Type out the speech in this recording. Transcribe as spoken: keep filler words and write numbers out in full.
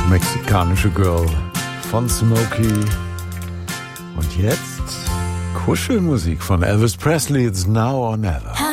Mexikanische Girl von Smokey. Und jetzt Kuschelmusik von Elvis Presley. It's now or never.